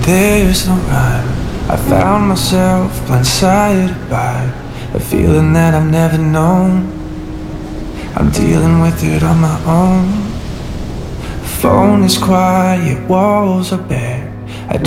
there's no rhyme. I found myself blindsided by a feeling that I've never known. I'm dealing with it on my own. Phone is quiet, walls are bare.